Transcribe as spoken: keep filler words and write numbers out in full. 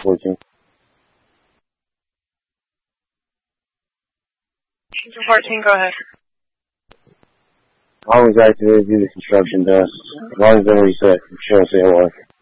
fourteen. fourteen, go ahead. I was activated to do the construction done. As long as I'm reset, I'm sure I'll say I was.